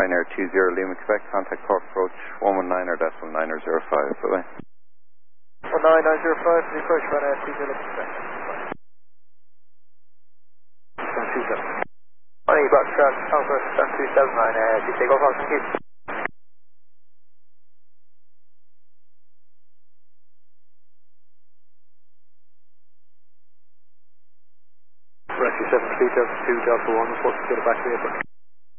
Air 20 Lima, Quebec, contact Cork approach 119 or decimal 905, bye-bye. 19905, the approach run Air 20 Lima, Quebec. 27. Money, Boxtrot, Alpha, 7279, you take off, thank you. Rescue 73, Delta 2, Delta 1, report to the back vehicle.